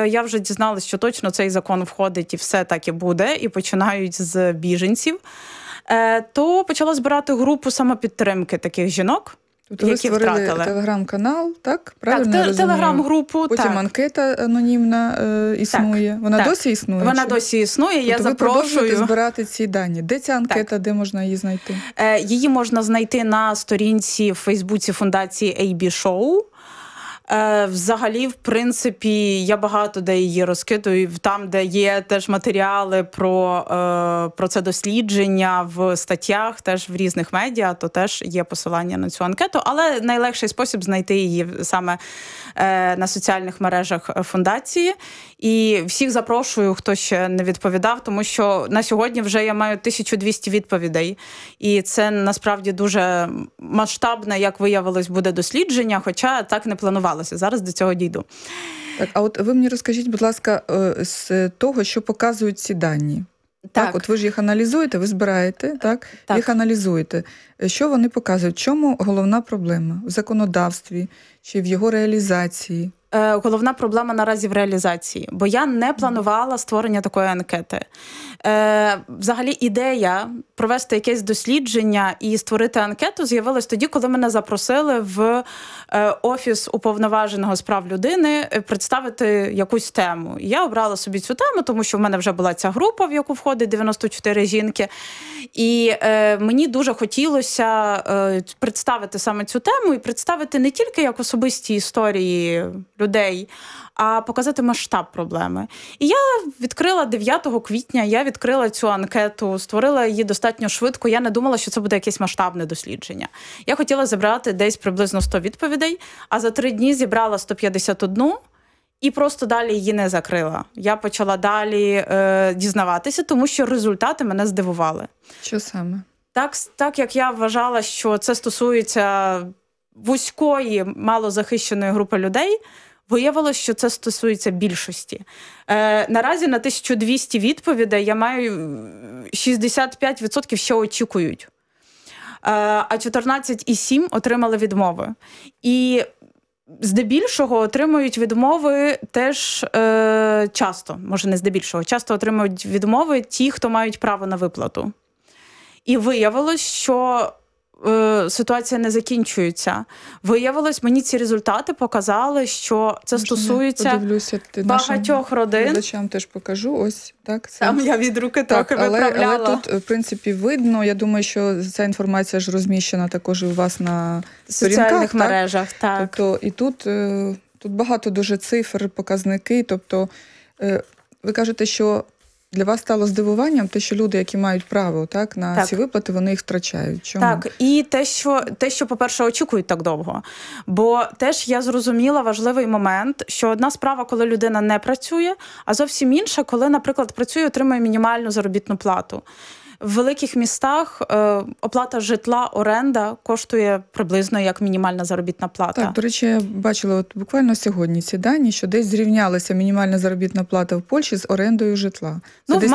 я вже дізналась, що точно цей закон входить і все так і буде, і починають з біженців, то почала збирати групу самопідтримки таких жінок, тобто які ви створили втратили. Телеграм-канал, так? Правильно так, телеграм-групу. Потім так. анкета анонімна існує. Так, Вона так. досі існує? Вона досі існує, тобто я запрошую. ви продовжуєте збирати ці дані. Де ця анкета, де можна її знайти? Її можна знайти на сторінці в Фейсбуці фундації AB Show. Взагалі, в принципі, я багато де її розкидую, там, де є теж матеріали про це дослідження в статтях, теж в різних медіа, то теж є посилання на цю анкету, але найлегший спосіб знайти її саме на соціальних мережах фундації. І всіх запрошую, хто ще не відповідав, тому що на сьогодні вже я маю 1200 відповідей. І це насправді дуже масштабне, як виявилось, буде дослідження, хоча так не планувалося. Зараз до цього дійду. Так, а от ви мені розкажіть, будь ласка, з того, що показують ці дані. Так, от ви ж їх аналізуєте, ви збираєте, так? Їх аналізуєте. Що вони показують? В чому головна проблема? В законодавстві чи в його реалізації? Головна проблема наразі в реалізації, бо я не планувала створення такої анкети. Взагалі ідея провести якесь дослідження і створити анкету з'явилась тоді, коли мене запросили в Офіс уповноваженого з прав людини представити якусь тему. Я обрала собі цю тему, тому що в мене вже була ця група, в яку входить 94 жінки. І мені дуже хотілося представити саме цю тему і представити не тільки як особисті історії людей, а показати масштаб проблеми. І я відкрила 9 квітня, я відкрила цю анкету, створила її достатньо швидко. Я не думала, що це буде якесь масштабне дослідження. Я хотіла зібрати десь приблизно 100 відповідей, а за 3 дні зібрала 151 і просто далі її не закрила. Я почала далі дізнаватися, тому що результати мене здивували. Що саме? Так як я вважала, що це стосується вузької, малозахищеної групи людей, виявилось, що це стосується більшості. Наразі на 1200 відповідей я маю 65% ще очікують. А 14,7% отримали відмови. І здебільшого отримують відмови теж часто, може не здебільшого, часто отримують відмови ті, хто мають право на виплату. І виявилось, що ситуація не закінчується. Виявилось, мені ці результати показали, що це стосується багатьох родин. Глядачам теж покажу. Ось, так. Це... Там я від руки трохи виправляла. Але тут, в принципі, видно. Я думаю, що ця інформація ж розміщена також і у вас на соціальних мережах. Так. Тобто, і тут багато дуже цифр, показники. Тобто, ви кажете, що для вас стало здивуванням те, що люди, які мають право на ці виплати, вони їх втрачають. Чому? Так, і те, що, по-перше, очікують так довго. Бо теж я зрозуміла важливий момент, що одна справа, коли людина не працює, а зовсім інша, коли, наприклад, працює, отримує мінімальну заробітну плату. В великих містах оплата житла, оренда коштує приблизно як мінімальна заробітна плата. Так, до речі, я бачила от буквально сьогодні ці дані, що десь зрівнялася мінімальна заробітна плата в Польщі з орендою житла. Це десь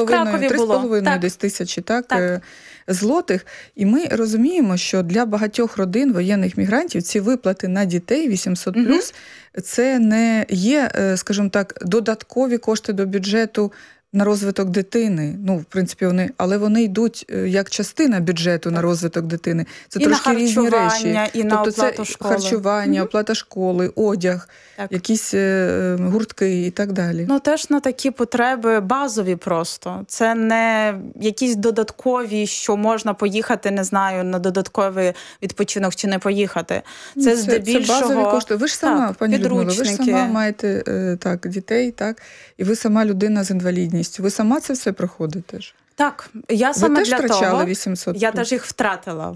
3,5 десь тисячі злотих. І ми розуміємо, що для багатьох родин воєнних мігрантів ці виплати на дітей 800+, це не є, скажімо так, додаткові кошти до бюджету на розвиток дитини. Ну, в принципі, вони йдуть як частина бюджету на розвиток дитини. Це і трошки різні речі. І на оплату школи. Харчування, оплата школи, одяг, якісь гуртки і так далі. Ну, теж на такі потреби базові просто. Це не якісь додаткові, що можна поїхати, не знаю, на додатковий відпочинок чи не поїхати. Це здебільшого... Це базові кошти. Ви ж сама, пані Людмила, ви ж сама маєте дітей, і ви сама людина з інвалідністю. Ви сама це все проходите ж? Так, я саме для того. Ви теж втрачали 800? Я теж їх втратила.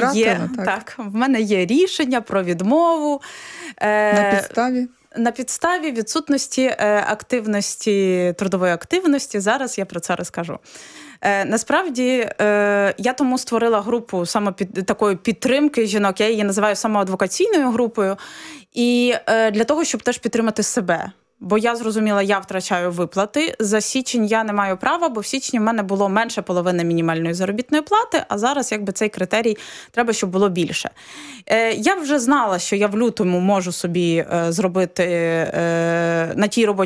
В мене є рішення про відмову. На підставі? На підставі відсутності трудової активності. Зараз я про це розкажу. Насправді, я тому створила групу саме такої підтримки жінок. Я її називаю самоадвокаційною групою. І для того, щоб теж підтримати себе. Бо я зрозуміла, я втрачаю виплати. За січень я не маю права, бо в січні в мене було менше половини мінімальної заробітної плати, а зараз цей критерій треба, щоб було більше. Я вже знала, що я в лютому можу собі зробити на тій роботі,